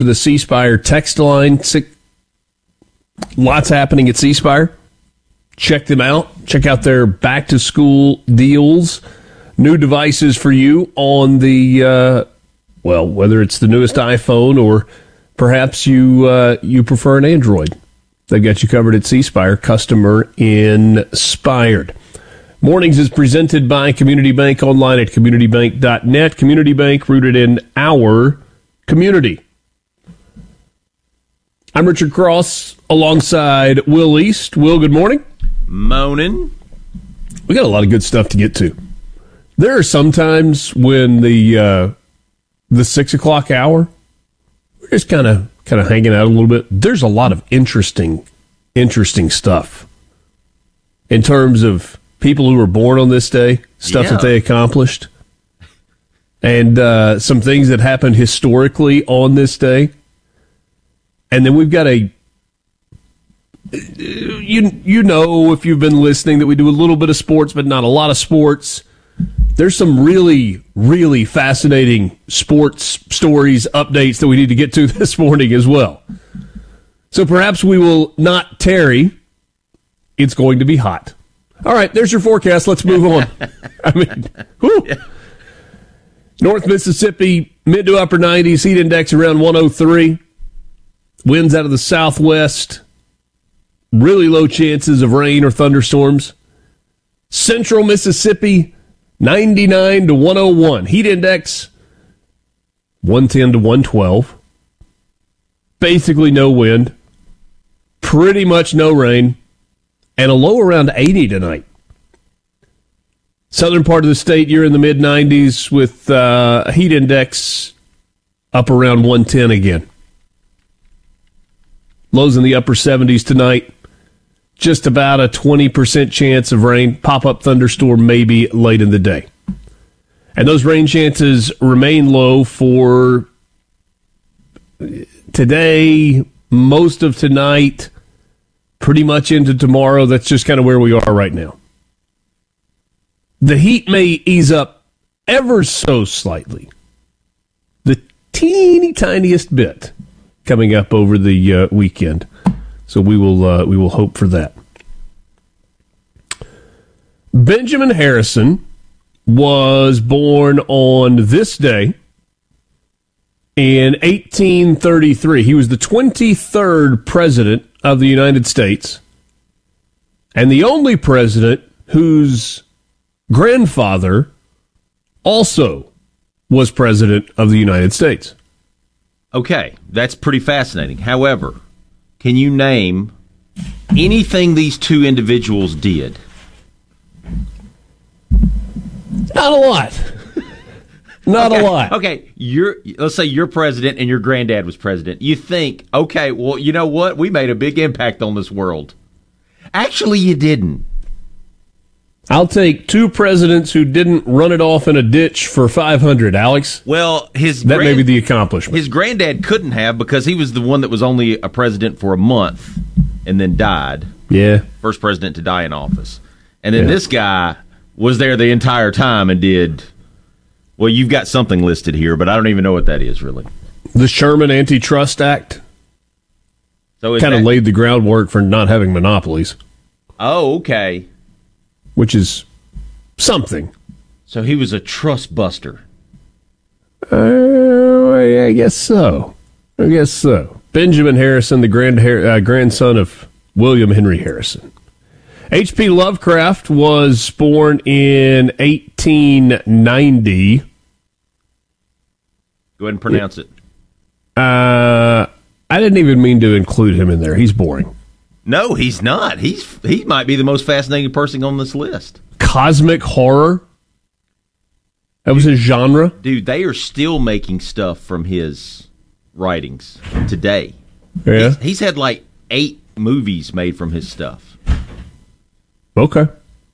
the C Spire text line. Lots happening at C Spire. Check them out. Check out their back-to-school deals. New devices for you on the, whether it's the newest iPhone or perhaps you prefer an Android. They've got you covered at C Spire, customer inspired. Mornings is presented by Community Bank, online at communitybank.net. Community Bank, rooted in our community. I'm Richard Cross alongside Will East. Will, good morning. Morning. We got a lot of good stuff to get to. There are some times when the 6 o'clock hour, we're just kind of hanging out a little bit. There's a lot of interesting stuff in terms of people who were born on this day, stuff that they accomplished, and some things that happened historically on this day. And then we've got you know, if you've been listening, that we do a little bit of sports, but not a lot of sports. There's some really, really fascinating sports stories, updates that we need to get to this morning as well. So perhaps we will not tarry. It's going to be hot. All right, there's your forecast. Let's move on. I mean, whew. North Mississippi, mid to upper 90s, heat index around 103. Winds out of the southwest. Really low chances of rain or thunderstorms. Central Mississippi, 99 to 101. Heat index, 110 to 112. Basically no wind. Pretty much no rain. And a low around 80 tonight. Southern part of the state, you're in the mid-90s with a heat index up around 110 again. Lows in the upper 70s tonight. Just about a 20% chance of rain. Pop-up thunderstorm maybe late in the day. And those rain chances remain low for today, most of tonight, pretty much into tomorrow. That's just kind of where we are right now. The heat may ease up ever so slightly. The teeny tiniest bit coming up over the weekend. So we will hope for that. Benjamin Harrison was born on this day in 1833. He was the 23rd president of the United States and the only president whose grandfather also was president of the United States. Okay, that's pretty fascinating. However, can you name anything these two individuals did? Not a lot. Not a lot. Okay, let's say you're president and your granddad was president. You think, okay, well, you know what? We made a big impact on this world. Actually, you didn't. I'll take two presidents who didn't run it off in a ditch for 500, Alex. Well, that may be the accomplishment. His granddad couldn't have because he was the one that was only a president for a month and then died. Yeah. First president to die in office. And then this guy was there the entire time and did, well, you've got something listed here, but I don't even know what that is, really. The Sherman Antitrust Act so kind of laid the groundwork for not having monopolies. Oh, okay. Which is something. So he was a trust buster. I guess so. Benjamin Harrison, the grandson of William Henry Harrison. H.P. Lovecraft was born in 1890. Go ahead and pronounce it. I didn't even mean to include him in there. He's boring. No, he's not. He might be the most fascinating person on this list. Cosmic horror? That was his genre? Dude, they are still making stuff from his writings today. Yeah? He's had like 8 movies made from his stuff. Okay.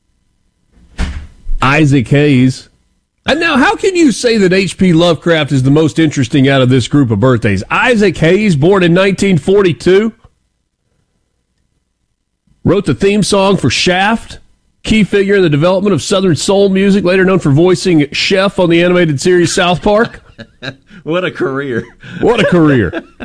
Isaac Hayes. And now, how can you say that H.P. Lovecraft is the most interesting out of this group of birthdays? Isaac Hayes, born in 1942, wrote the theme song for Shaft, key figure in the development of Southern soul music, later known for voicing Chef on the animated series South Park. What a career. What a career.